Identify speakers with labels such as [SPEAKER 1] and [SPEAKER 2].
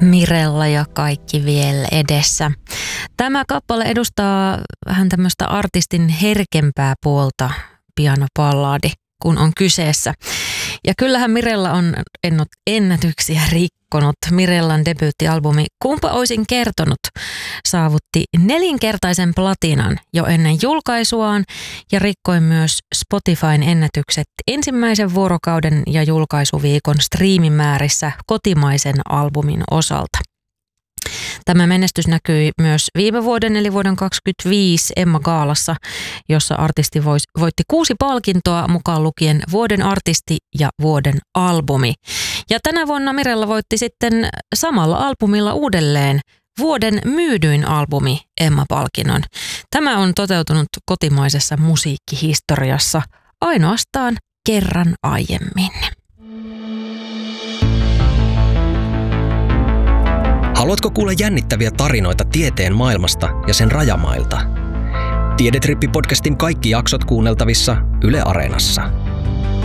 [SPEAKER 1] Mirella ja kaikki vielä edessä. Tämä kappale edustaa vähän tämmöistä artistin herkempää puolta, pianoballaadi, kun on kyseessä. Ja kyllähän Mirella on ennätyksiä rikkonut. Mirellan debyyttialbumi Kumpa oisin kertonut saavutti 4-kertaisen platinan jo ennen julkaisuaan ja rikkoi myös Spotifyn ennätykset ensimmäisen vuorokauden ja julkaisuviikon striimimäärissä kotimaisen albumin osalta. Tämä menestys näkyi myös viime vuoden eli vuoden 2025 Emma-gaalassa, jossa artisti voitti 6 palkintoa mukaan lukien vuoden artisti ja vuoden albumi. Ja tänä vuonna Mirella voitti sitten samalla albumilla uudelleen vuoden myydyin albumi Emma-palkinnon. Tämä on toteutunut kotimaisessa musiikkihistoriassa ainoastaan kerran aiemmin.
[SPEAKER 2] Haluatko kuulla jännittäviä tarinoita tieteen maailmasta ja sen rajamailta? Tiedetrippi-podcastin kaikki jaksot kuunneltavissa Yle Areenassa.